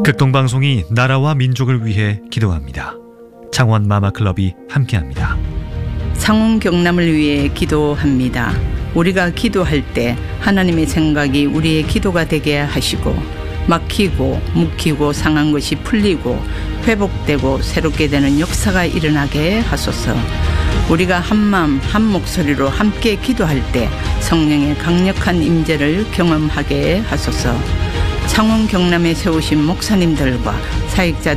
극동방송이 나라와 민족을 위해 기도합니다. 창원 마마클럽이 함께합니다. 창원 경남을 위해 기도합니다. 우리가 기도할 때 하나님의 생각이 우리의 기도가 되게 하시고 막히고 묵히고 상한 것이 풀리고 회복되고 새롭게 되는 역사가 일어나게 하소서. 우리가 한마음 한 목소리로 함께 기도할 때 성령의 강력한 임재를 경험하게 하소서. 창원 경남에 세우신 목사님들과 사역자들